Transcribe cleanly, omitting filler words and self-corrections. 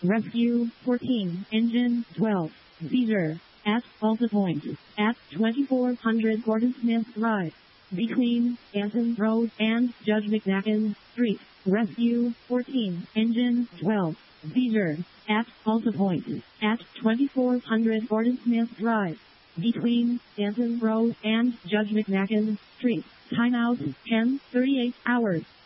Rescue 14, Engine 12, Seizure, at Alta Point, at 2400 Gordon Smith Drive, between Anson Road and Judge McNacken Street. Rescue 14, Engine 12, Seizure, at Alta Point, at 2400 Gordon Smith Drive, between Anson Road and Judge McNacken Street. Timeout 10:38 hours.